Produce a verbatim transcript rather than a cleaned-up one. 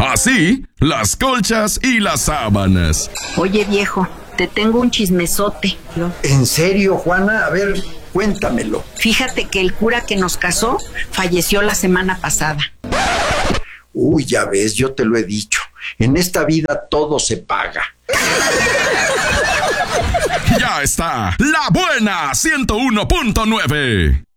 Así, las colchas y las sábanas. Oye, viejo, te tengo un chismesote. ¿En serio, Juana? A ver, cuéntamelo. Fíjate que el cura que nos casó falleció la semana pasada. Uy, ya ves, yo te lo he dicho. En esta vida todo se paga. Ya está, La Buena ciento uno punto nueve.